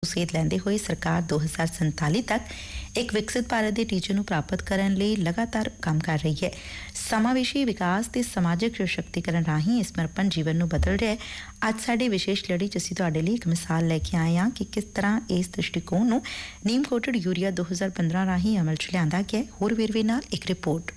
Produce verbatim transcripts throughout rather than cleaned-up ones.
ਸੇਧ ਲੈਂਦੇ ਹੋਏ ਸਰਕਾਰ ਦੋ ਹਜ਼ਾਰ ਸੰਤਾਲੀ ਤੱਕ ਇੱਕ ਵਿਕਸਿਤ ਭਾਰਤ ਦੇ ਟੀਚੇ ਨੂੰ ਪ੍ਰਾਪਤ ਕਰਨ ਲਈ ਲਗਾਤਾਰ ਕੰਮ ਕਰ ਰਹੀ ਹੈ। ਸਮਾਵੇਸ਼ੀ ਵਿਕਾਸ ਤੇ ਸਮਾਜਿਕ ਸਸ਼ਕਤੀਕਰਨ ਰਾਹੀਂ ਇਸ ਸਮਰਪਣ ਜੀਵਨ ਨੂੰ ਬਦਲ ਰਿਹਾ ਹੈ। ਅੱਜ ਸਾਡੇ ਵਿਸ਼ੇਸ਼ ਲੜੀ 'ਚ ਅਸੀਂ ਤੁਹਾਡੇ ਲਈ ਇੱਕ ਮਿਸਾਲ ਲੈ ਕੇ ਆਏ ਹਾਂ ਕਿ ਕਿਸ ਤਰ੍ਹਾਂ ਇਸ ਦ੍ਰਿਸ਼ਟੀਕੋਣ ਨੂੰ ਨੀਮ ਕੋਟਡ ਯੂਰੀਆ ਦੋ ਹਜ਼ਾਰ ਪੰਦਰਾਂ ਰਾਹੀਂ ਅਮਲ 'ਚ ਲਿਆਂਦਾ ਗਿਆ। ਹੋਰ ਵੇਰਵੇ ਨਾਲ ਇੱਕ ਰਿਪੋਰਟ।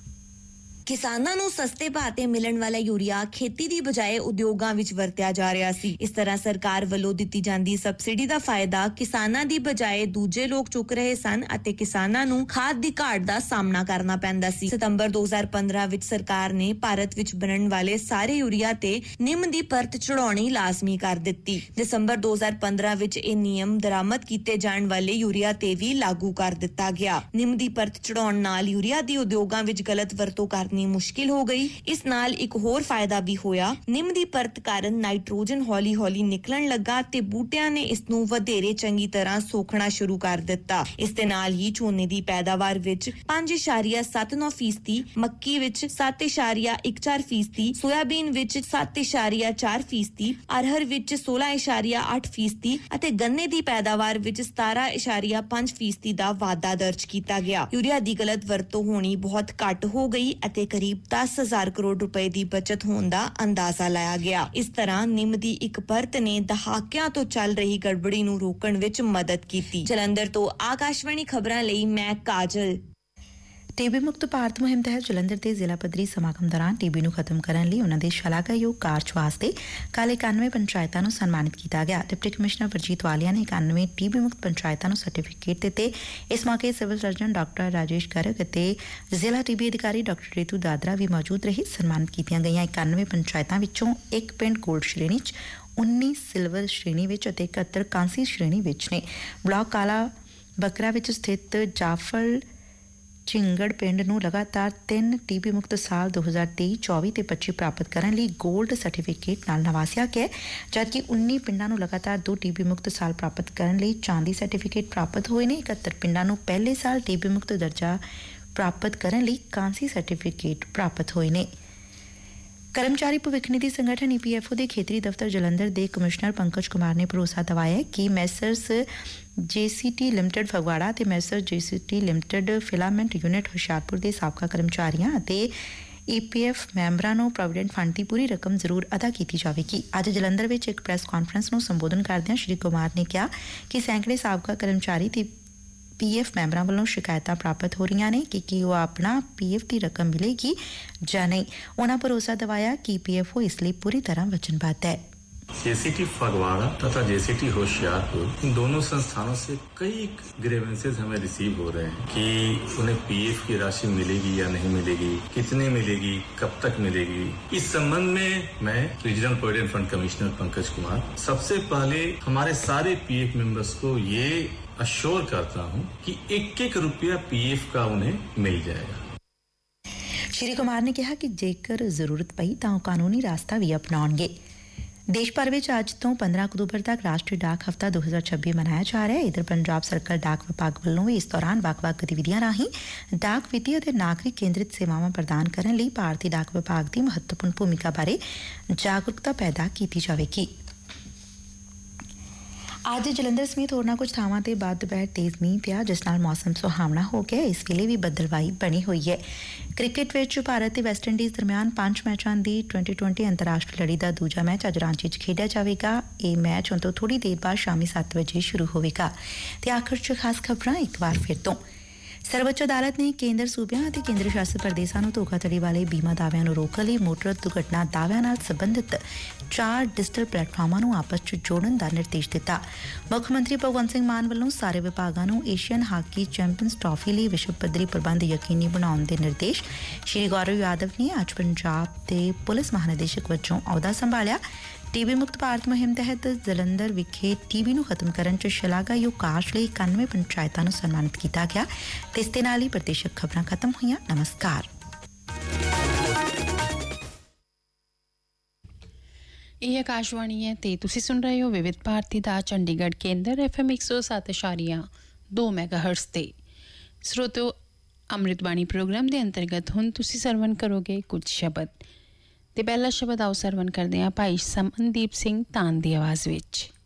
ਕਿਸਾਨਾਂ ਨੂੰ ਸਸਤੇ ਭਾਅ ਤੇ ਮਿਲਣ ਵਾਲਾ ਯੂਰੀਆ ਖੇਤੀ ਦੀ ਬਜਾਏ ਉਦਯੋਗਾਂ ਵਿੱਚ ਵਰਤਿਆ ਜਾ ਰਿਹਾ ਸੀ। ਇਸ ਤਰ੍ਹਾਂ ਸਰਕਾਰ ਵੱਲੋਂ ਦਿੱਤੀ ਜਾਂਦੀ ਸਬਸਿਡੀ ਦਾ ਫਾਇਦਾ ਕਿਸਾਨਾਂ ਦੀ ਬਜਾਏ ਦੂਜੇ ਲੋਕ ਚੁੱਕ ਰਹੇ ਸਨ ਅਤੇ ਕਿਸਾਨਾਂ ਨੂੰ ਖਾਦ ਦੀ ਘਾਟ ਦਾ ਸਾਹਮਣਾ ਕਰਨਾ ਪੈਂਦਾ ਸੀ। ਸਤੰਬਰ ਦੋ ਹਜ਼ਾਰ ਪੰਦਰਾਂ ਵਿੱਚ ਸਰਕਾਰ ਨੇ ਭਾਰਤ ਵਿੱਚ ਬਣਨ ਵਾਲੇ ਸਾਰੇ ਯੂਰੀਆ ਤੇ ਨਿੰਮ ਦੀ ਪਰਤ ਚੜਾਉਣੀ ਲਾਜ਼ਮੀ ਕਰ ਦਿੱਤੀ। ਦਸੰਬਰ ਦੋ ਹਜ਼ਾਰ ਪੰਦਰਾਂ ਵਿੱਚ ਇਹ ਨਿਯਮ ਦਰਾਮਦ ਕੀਤੇ ਜਾਣ ਵਾਲੇ ਯੂਰੀਆ ਤੇ ਵੀ ਲਾਗੂ ਕਰ ਦਿੱਤਾ ਗਿਆ। ਨਿੰਮ ਦੀ ਪਰਤ ਚੜਾਉਣ ਨਾਲ ਯੂਰੀਆ ਦੀ ਉਦਯੋਗਾਂ ਵਿੱਚ ਗਲਤ ਵਰਤੋਂ ਕਰਨੀ ਮੁਸ਼ਕਿਲ ਹੋ ਗਈ। ਇਸ ਨਾਲ ਇੱਕ ਹੋਰ ਫਾਇਦਾ ਵੀ ਹੋਇਆ। ਨਿੰਮ ਦੀ ਪਰਤ ਕਾਰਨ ਨਾਈਟ੍ਰੋਜਨ ਹੌਲੀ-ਹੌਲੀ ਨਿਕਲਣ ਲੱਗਾ ਤੇ ਬੂਟਿਆਂ ਨੇ ਇਸ ਨੂੰ ਵਧੇਰੇ ਚੰਗੀ ਤਰ੍ਹਾਂ ਸੋਖਣਾ ਸ਼ੁਰੂ ਕਰ ਦਿੱਤਾ। ਇਸ ਦੇ ਨਾਲ ਹੀ ਝੋਨੇ ਦੀ ਪੈਦਾਵਾਰ ਵਿੱਚ ਪੰਜ ਇਸ਼ਾਰੀਆ ਸੱਤ ਨੌ ਫੀਸਦੀ, ਮੱਕੀ ਵਿੱਚ ਸੱਤ ਇਸ਼ਾਰੀਆ ਇੱਕ ਚਾਰ ਫੀਸਦੀ, ਸੋਇਆਬੀਨ ਵਿੱਚ ਸੱਤ ਇਸ਼ਾਰੀਆ ਚਾਰ ਫੀਸਦੀ, ਅਰਹਰ ਵਿੱਚ ਸੋਲਾਂ ਇਸ਼ਾਰੀਆ ਅੱਠ ਫੀਸਦੀ ਅਤੇ ਗੰਨੇ ਦੀ ਪੈਦਾਵਾਰ ਵਿੱਚ ਸਤਾਰਾਂ ਇਸ਼ਾਰੀਆ ਪੰਜ ਫੀਸਦੀ ਦਾ ਵਾਧਾ ਦਰਜ ਕੀਤਾ ਗਿਆ। ਯੂਰੀਆ ਦੀ ਗਲਤ ਵਰਤੋਂ ਹੋਣੀ ਬਹੁਤ ਘੱਟ ਹੋ ਗਈ ਅਤੇ ਕਰੀਬ ਦਸ ਹਜ਼ਾਰ ਕਰੋੜ ਰੁਪਏ ਦੀ ਬਚਤ ਹੋਣ ਦਾ ਅੰਦਾਜ਼ਾ ਲਾਇਆ ਗਿਆ। ਇਸ ਤਰ੍ਹਾਂ ਨਿੰਮ ਦੀ ਇੱਕ ਪਰਤ ਨੇ ਦਹਾਕਿਆਂ ਤੋਂ ਚੱਲ ਰਹੀ ਗੜਬੜੀ ਨੂੰ ਰੋਕਣ ਵਿੱਚ ਮਦਦ ਕੀਤੀ। ਜਲੰਧਰ ਤੋਂ ਆਕਾਸ਼ਵਾਣੀ ਖਬਰਾਂ ਲਈ ਮੈਂ ਕਾਜਲ। ਟੀਬੀ ਮੁਕਤ ਭਾਰਤ ਮੁਹਿੰਮ ਤਹਿਤ ਜਲੰਧਰ ਦੇ ਜ਼ਿਲ੍ਹਾ ਪੱਧਰੀ ਸਮਾਗਮ ਦੌਰਾਨ ਟੀਬੀ ਨੂੰ ਖਤਮ ਕਰਨ ਲਈ ਉਹਨਾਂ ਦੇ ਸ਼ਲਾਘਾਯੋਗ ਕਾਰਜ ਵਾਸਤੇ ਕੱਲ੍ਹ ਇਕਾਨਵੇਂ ਪੰਚਾਇਤਾਂ ਨੂੰ ਸਨਮਾਨਿਤ ਕੀਤਾ ਗਿਆ। ਡਿਪਟੀ ਕਮਿਸ਼ਨਰ ਵਰਜੀਤ ਵਾਲੀਆ ਨੇ ਇਕਾਨਵੇਂ ਟੀਬੀ ਮੁਕਤ ਪੰਚਾਇਤਾਂ ਨੂੰ ਸਰਟੀਫਿਕੇਟ ਦਿੱਤੇ। ਇਸ ਮੌਕੇ civil surgeon doctor Rajesh Garg ਅਤੇ ਜ਼ਿਲ੍ਹਾ ਟੀਬੀ ਅਧਿਕਾਰੀ ਡਾਕਟਰ ਰੀਤੂ ਦਾਦਰਾ ਵੀ ਮੌਜੂਦ ਰਹੇ। ਸਨਮਾਨਿਤ ਕੀਤੀਆਂ ਗਈਆਂ ਇਕਾਨਵੇਂ ਪੰਚਾਇਤਾਂ ਵਿੱਚੋਂ ਇੱਕ ਪਿੰਡ ਗੋਲਡ ਸ਼੍ਰੇਣੀ 'ਚ, ਉੱਨੀ ਸਿਲਵਰ ਸ਼੍ਰੇਣੀ ਵਿੱਚ ਅਤੇ ਇਕਹੱਤਰ ਕਾਂਸੀ ਸ਼੍ਰੇਣੀ ਵਿੱਚ ਨੇ। ਬਲਾਕ ਕਾਲਾ ਬਕਰਾ ਵਿੱਚ ਸਥਿਤ ਜਾਫਰ ਝਿੰਗੜ ਪਿੰਡ ਨੂੰ ਲਗਾਤਾਰ ਤਿੰਨ ਟੀਬੀ ਮੁਕਤ ਸਾਲ ਦੋ ਹਜ਼ਾਰ ਤੇਈ ਚੌਵੀ ਤੇ ਪੱਚੀ ਪ੍ਰਾਪਤ ਕਰਨ ਲਈ ਗੋਲਡ ਸਰਟੀਫਿਕੇਟ ਨਾਲ ਨਵਾਸਿਆ ਗਿਆ, ਜਦਕਿ ਉੱਨੀ ਪਿੰਡਾਂ ਨੂੰ ਲਗਾਤਾਰ ਦੋ ਟੀਬੀ ਮੁਕਤ ਸਾਲ ਪ੍ਰਾਪਤ ਕਰਨ ਲਈ ਚਾਂਦੀ ਸਰਟੀਫਿਕੇਟ ਪ੍ਰਾਪਤ ਹੋਏ ਨੇ। ਇਕਹੱਤਰ ਪਿੰਡਾਂ ਨੂੰ ਪਹਿਲੇ ਸਾਲ ਟੀਬੀ ਮੁਕਤ ਦਰਜਾ ਪ੍ਰਾਪਤ ਕਰਨ ਲਈ ਕਾਂਸੀ ਸਰਟੀਫਿਕੇਟ ਪ੍ਰਾਪਤ ਹੋਏ ਨੇ। ਕਰਮਚਾਰੀ ਭਵਿੱਖ ਨਿਧੀ ਸੰਗਠਨ ਈ ਪੀ ਐਫ ਓ ਦੇ ਖੇਤਰੀ ਦਫ਼ਤਰ ਜਲੰਧਰ ਦੇ ਕਮਿਸ਼ਨਰ ਪੰਕਜ ਕੁਮਾਰ ਨੇ ਭਰੋਸਾ ਦਿਵਾਇਆ ਕਿ ਮੈਸਰਸ ਜੇ ਸੀ ਟੀ ਲਿਮਟਿਡ ਫਗਵਾੜਾ ਤੇ ਮੈਸਰ ਜੇ C T limited filament unit Hoshiarpur ਦੇ ਸਾਬਕਾ ਕਰਮਚਾਰੀਆਂ ਅਤੇ ਈ ਪੀ ਐਫ ਮੈਂਬਰਾਂ ਨੂੰ ਪ੍ਰੋਵੀਡੈਂਟ ਫੰਡ ਦੀ ਪੂਰੀ ਰਕਮ ਜ਼ਰੂਰ ਅਦਾ ਕੀਤੀ ਜਾਵੇਗੀ। ਅੱਜ ਜਲੰਧਰ ਵਿੱਚ ਇੱਕ ਪ੍ਰੈਸ ਕਾਨਫਰੰਸ ਨੂੰ ਸੰਬੋਧਨ ਕਰਦਿਆਂ ਸ਼੍ਰੀ ਕੁਮਾਰ ਨੇ ਕਿਹਾ ਕਿ ਸੈਂਕੜੇ ਸਾਬਕਾ ਕਰਮਚਾਰੀ ਤੇ ਪੀ ਐਫ ਮੈਂਬਰਾਂ ਵੱਲੋਂ ਸ਼ਿਕਾਇਤਾਂ ਪ੍ਰਾਪਤ ਹੋ ਰਹੀਆਂ ਨੇ ਕਿ ਕੀ ਉਹ ਆਪਣਾ ਪੀ ਐਫ ਦੀ ਰਕਮ ਮਿਲੇਗੀ ਜਾਂ ਨਹੀਂ। ਉਹਨਾਂ ਭਰੋਸਾ ਦਿਵਾਇਆ ਕਿ ਪੀ ਐਫ ਓ ਇਸ ਲਈ पूरी तरह वचनबद्ध है। जेसीटी फगवाड़ा तथा जेसीटी होशियारपुर, इन दोनों संस्थानों से कई ग्रीवेंसेस हमें रिसीव हो रहे हैं कि उन्हें पीएफ की राशि मिलेगी या नहीं मिलेगी, कितनी मिलेगी, कब तक मिलेगी। इस संबंध में मैं regional provident fund commissioner Pankaj Kumar सबसे पहले हमारे सारे पीएफ मेंबर्स को ये अश्योर करता हूँ कि एक एक रुपया पीएफ का उन्हें मिल जाएगा। श्री कुमार ने कहा कि जेकर जरूरत पई तां कानूनी रास्ता भी अपनाउणगे। देश भर में अज तो पंद्रह अक्तूबर तक राष्ट्रीय डाक हफ्ता दो हज़ार छब्बीस मनाया जा रहा है। इधर पंजाब सर्कल डाक विभाग वालों भी इस दौरान ਵੱਖ-ਵੱਖ गतिविधियां राही डाक वित्तीय और नागरिक केंद्रित सेवावां प्रदान करने लई भारतीय डाक विभाग की महत्वपूर्ण भूमिका बारे जागरूकता पैदा की जाएगी। ਅੱਜ ਜਲੰਧਰ ਸਮੇਤ ਹੋਰਨਾਂ ਕੁਝ ਥਾਵਾਂ ਤੇ ਬਾਅਦ ਦੁਪਹਿਰ ਤੇਜ਼ ਮੀਂਹ ਪਿਆ, ਜਿਸ ਨਾਲ ਮੌਸਮ ਸੁਹਾਵਣਾ ਹੋ ਗਿਆ। ਇਸ ਵੇਲੇ ਵੀ ਬੱਦਲਵਾਈ ਬਣੀ ਹੋਈ ਹੈ। ਕ੍ਰਿਕਟ ਵਿੱਚ ਭਾਰਤ ਤੇ ਵੈਸਟ ਇੰਡੀਜ਼ ਦਰਮਿਆਨ ਪੰਜ ਮੈਚਾਂ ਦੀ ਵੀਹ ਵੀਹ ਅੰਤਰਰਾਸ਼ਟਰੀ ਲੜੀ ਦਾ ਦੂਜਾ ਮੈਚ ਅੱਜ ਰਾਂਚੀ 'ਚ ਖੇਡਿਆ ਜਾਵੇਗਾ। ਇਹ ਮੈਚ ਹੁਣ ਤੋਂ ਥੋੜੀ ਦੇਰ ਬਾਅਦ ਸ਼ਾਮੀ ਸੱਤ ਵਜੇ ਸ਼ੁਰੂ ਹੋਵੇਗਾ। ਤੇ ਆਖਰ 'ਚ ਖਾਸ ਖਬਰਾਂ ਇੱਕ ਵਾਰ ਫਿਰ ਤੋਂ। ਸਰਵਉੱਚ ਅਦਾਲਤ ਨੇ ਕੇਂਦਰ ਸੂਬਿਆਂ ਅਤੇ ਕੇਂਦਰ ਸ਼ਾਸਿਤ ਪ੍ਰਦੇਸ਼ਾਂ ਨੂੰ ਧੋਖਾਧੜੀ ਵਾਲੇ ਬੀਮਾ ਦਾਅਵਿਆਂ ਨੂੰ ਰੋਕਣ ਲਈ ਮੋਟਰ ਦੁਰਘਟਨਾ ਦਾਅਵਿਆਂ ਨਾਲ ਸੰਬੰਧਿਤ ਚਾਰ ਡਿਜੀਟਲ ਪਲੇਟਫਾਰਮਾਂ ਨੂੰ ਆਪਸ 'ਚ ਜੋੜਨ ਦਾ ਨਿਰਦੇਸ਼ ਦਿੱਤਾ। ਮੁੱਖ ਮੰਤਰੀ ਭਗਵੰਤ ਸਿੰਘ ਮਾਨ ਵੱਲੋਂ ਸਾਰੇ ਵਿਭਾਗਾਂ ਨੂੰ ਏਸ਼ੀਅਨ ਹਾਕੀ ਚੈਂਪੀਅਨਸ ਟਰਾਫੀ ਲਈ ਵਿਸ਼ਵ ਪੱਧਰੀ ਪ੍ਰਬੰਧ ਯਕੀਨੀ ਬਣਾਉਣ ਦੇ ਨਿਰਦੇਸ਼। ਸ਼੍ਰੀ ਗੌਰਵ ਯਾਦਵ ਨੇ ਅੱਜ ਪੰਜਾਬ ਦੇ ਪੁਲਿਸ ਮਹਾਨਿਦੇਸ਼ਕ ਵਜੋਂ ਅਹੁਦਾ ਸੰਭਾਲਿਆ। ਟੀਬੀ ਮੁਕਤ ਭਾਰਤ ਮੁਹਿੰਮ ਤਹਿਤ ਜਲੰਧਰ ਵਿਖੇ ਟੀਬੀ ਨੂੰ ਖਤਮ ਕਰਨ 'ਚ ਸ਼ਲਾਘਾਯੋਗ ਕਾਰਜ ਲਈ ਇਕਾਨਵੇਂ ਪੰਚਾਇਤਾਂ ਨੂੰ ਸਨਮਾਨਿਤ ਕੀਤਾ ਗਿਆ। ਤੇ ਇਸ ਦੇ ਨਾਲ ਹੀ ਪ੍ਰਦੇਸ਼ਕ ਖਬਰਾਂ ਖਤਮ ਹੋਈਆਂ। ਨਮਸਕਾਰ। ਇਹ ਆਕਾਸ਼ਵਾਣੀ ਹੈ ਤੇ ਤੁਸੀਂ ਸੁਣ ਰਹੇ ਹੋ ਵਿਵਿਧ ਭਾਰਤੀ ਦਾ ਚੰਡੀਗੜ੍ਹ ਕੇਂਦਰ ਐਫ ਐਮ ਇੱਕ ਸੌ ਸੱਤ ਇਸ਼ਾਰੀਆ ਦੋ ਮੈਗਾਹਰਟਜ਼ ਤੇ। ਸਰੋਤੋ, ਅੰਮ੍ਰਿਤ ਬਾਣੀ ਪ੍ਰੋਗਰਾਮ ਦੇ ਅੰਤਰਗਤ ਹੁਣ ਤੁਸੀਂ ਸਰਵਣ ਕਰੋਗੇ ਕੁਝ ਸ਼ਬਦ। ਤੇ ਪਹਿਲਾ ਸ਼ਬਦ ਆਓ ਸਰਵਣ ਕਰਦੇ ਹਾਂ ਭਾਈ ਸਮਨਦੀਪ ਸਿੰਘ ਤਾਨ ਦੀ ਆਵਾਜ਼ ਵਿੱਚ।